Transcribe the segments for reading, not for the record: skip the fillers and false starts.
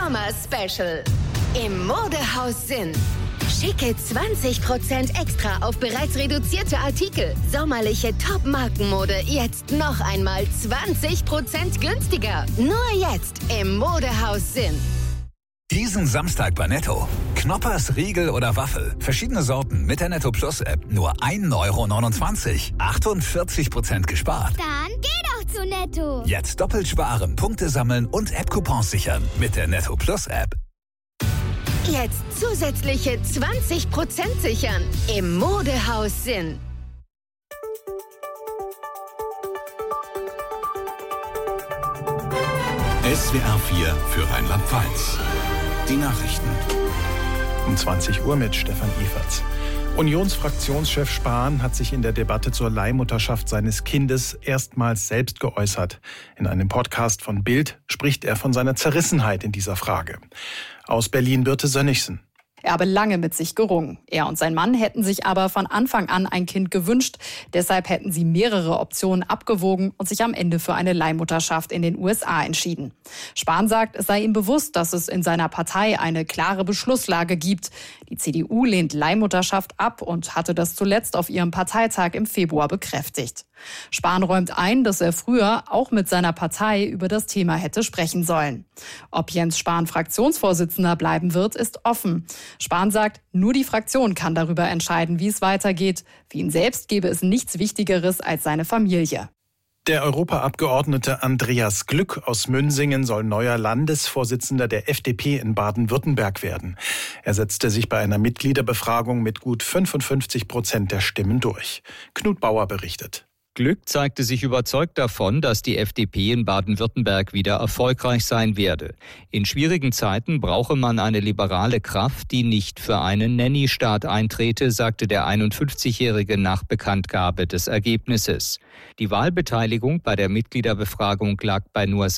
Summer Special. Im Modehaus Sinn. Schicke 20% extra auf bereits reduzierte Artikel. Sommerliche Top-Markenmode jetzt noch einmal 20% günstiger. Nur jetzt im Modehaus Sinn. Diesen Samstag bei Netto. Knoppers, Riegel oder Waffel. Verschiedene Sorten mit der Netto Plus App. Nur 1,29 €. 48% gespart. Dann geh doch zu Netto. Jetzt doppelt sparen, Punkte sammeln und App-Coupons sichern. Mit der Netto Plus App. Jetzt zusätzliche 20% sichern. Im Modehaus Sinn. SWR 4 für Rheinland-Pfalz. Die Nachrichten. Um 20 Uhr mit Stefan Eferts. Unionsfraktionschef Spahn hat sich in der Debatte zur Leihmutterschaft seines Kindes erstmals selbst geäußert. In einem Podcast von Bild spricht er von seiner Zerrissenheit in dieser Frage. Aus Berlin Birte Sönnigsen. Er habe lange mit sich gerungen. Er und sein Mann hätten sich aber von Anfang an ein Kind gewünscht. Deshalb hätten sie mehrere Optionen abgewogen und sich am Ende für eine Leihmutterschaft in den USA entschieden. Spahn sagt, es sei ihm bewusst, dass es in seiner Partei eine klare Beschlusslage gibt. Die CDU lehnt Leihmutterschaft ab und hatte das zuletzt auf ihrem Parteitag im Februar bekräftigt. Spahn räumt ein, dass er früher auch mit seiner Partei über das Thema hätte sprechen sollen. Ob Jens Spahn Fraktionsvorsitzender bleiben wird, ist offen. Spahn sagt, nur die Fraktion kann darüber entscheiden, wie es weitergeht. Für ihn selbst gäbe es nichts Wichtigeres als seine Familie. Der Europaabgeordnete Andreas Glück aus Münsingen soll neuer Landesvorsitzender der FDP in Baden-Württemberg werden. Er setzte sich bei einer Mitgliederbefragung mit gut 55% der Stimmen durch. Knut Bauer berichtet. Glück zeigte sich überzeugt davon, dass die FDP in Baden-Württemberg wieder erfolgreich sein werde. In schwierigen Zeiten brauche man eine liberale Kraft, die nicht für einen Nanny-Staat eintrete, sagte der 51-Jährige nach Bekanntgabe des Ergebnisses. Die Wahlbeteiligung bei der Mitgliederbefragung lag bei nur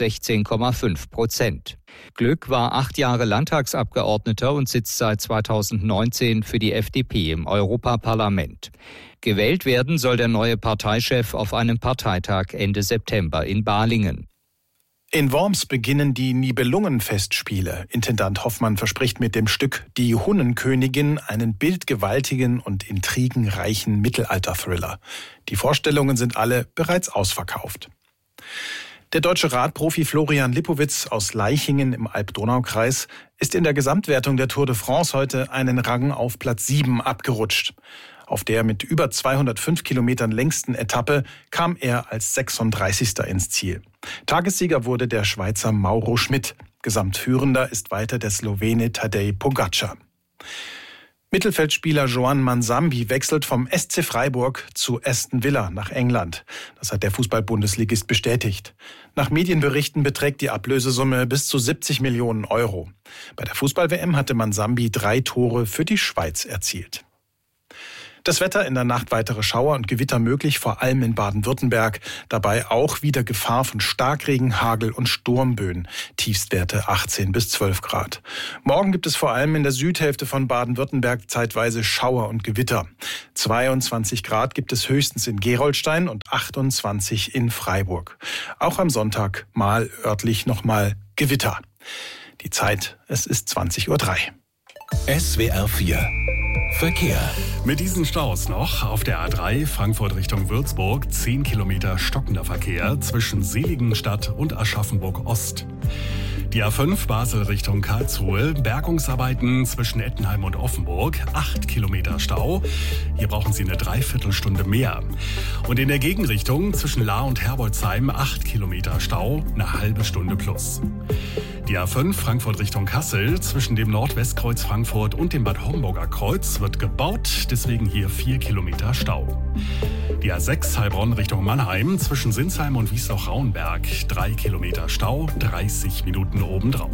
16,5%. Glück war 8 Jahre Landtagsabgeordneter und sitzt seit 2019 für die FDP im Europaparlament. Gewählt werden soll der neue Parteichef auf einem Parteitag Ende September in Balingen. In Worms beginnen die Nibelungenfestspiele. Intendant Hoffmann verspricht mit dem Stück Die Hunnenkönigin einen bildgewaltigen und intrigenreichen Mittelalter-Thriller. Die Vorstellungen sind alle bereits ausverkauft. Der deutsche Radprofi Florian Lipowitz aus Leichingen im Alb-Donau-Kreis ist in der Gesamtwertung der Tour de France heute einen Rang auf Platz 7 abgerutscht. Auf der mit über 205 Kilometern längsten Etappe kam er als 36. ins Ziel. Tagessieger wurde der Schweizer Mauro Schmidt. Gesamtführender ist weiter der Slowene Tadej Pogačar. Mittelfeldspieler Joan Manzambi wechselt vom SC Freiburg zu Aston Villa nach England. Das hat der Fußball-Bundesligist bestätigt. Nach Medienberichten beträgt die Ablösesumme bis zu 70 Millionen Euro. Bei der Fußball-WM hatte Manzambi 3 Tore für die Schweiz erzielt. Das Wetter: in der Nacht weitere Schauer und Gewitter möglich, vor allem in Baden-Württemberg. Dabei auch wieder Gefahr von Starkregen, Hagel und Sturmböen. Tiefstwerte 18 bis 12 Grad. Morgen gibt es vor allem in der Südhälfte von Baden-Württemberg zeitweise Schauer und Gewitter. 22 Grad gibt es höchstens in Gerolstein und 28 in Freiburg. Auch am Sonntag mal örtlich nochmal Gewitter. Die Zeit: es ist 20:03 Uhr. SWR 4 Verkehr. Mit diesen Staus noch auf der A3 Frankfurt Richtung Würzburg 10 Kilometer stockender Verkehr zwischen Seligenstadt und Aschaffenburg-Ost. Die A5 Basel Richtung Karlsruhe, Bergungsarbeiten zwischen Ettenheim und Offenburg, 8 Kilometer Stau. Hier brauchen Sie eine Dreiviertelstunde mehr. Und in der Gegenrichtung zwischen Lahr und Herbolzheim 8 Kilometer Stau, eine halbe Stunde plus. Die A5 Frankfurt Richtung Kassel zwischen dem Nordwestkreuz Frankfurt und dem Bad Homburger Kreuz wird gebaut, deswegen hier 4 Kilometer Stau. Die A6 Heilbronn Richtung Mannheim zwischen Sinsheim und Wiesloch-Rauenberg 3 Kilometer Stau, 30 Minuten obendrauf.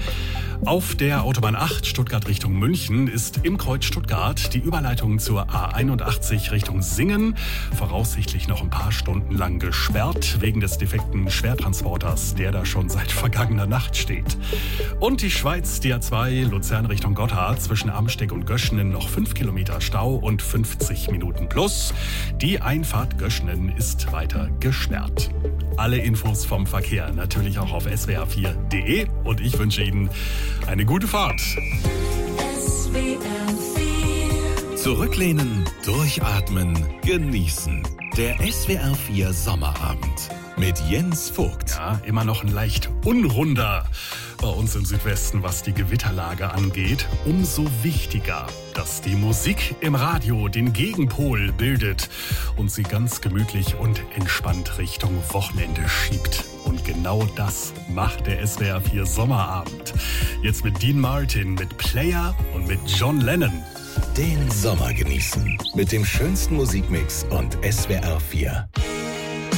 Auf der Autobahn 8 Stuttgart Richtung München ist im Kreuz Stuttgart die Überleitung zur A81 Richtung Singen voraussichtlich noch ein paar Stunden lang gesperrt, wegen des defekten Schwertransporters, der da schon seit vergangener Nacht steht. Und die Schweiz, die A2 Luzern Richtung Gotthard zwischen Amsteeg und Göschenen noch 5 Kilometer Stau und 50 Minuten plus. Die Einfahrt Göschenen ist weiter gesperrt. Alle Infos vom Verkehr natürlich auch auf swr4.de. Und ich wünsche Ihnen eine gute Fahrt. Zurücklehnen, durchatmen, genießen. Der SWR4 Sommerabend mit Jens Vogt. Ja, immer noch ein leicht unrunder bei uns im Südwesten, was die Gewitterlage angeht. Umso wichtiger, dass die Musik im Radio den Gegenpol bildet und sie ganz gemütlich und entspannt Richtung Wochenende schiebt. Und genau das macht der SWR4 Sommerabend. Jetzt mit Dean Martin, mit Player und mit John Lennon. Den Sommer genießen mit dem schönsten Musikmix und SWR4.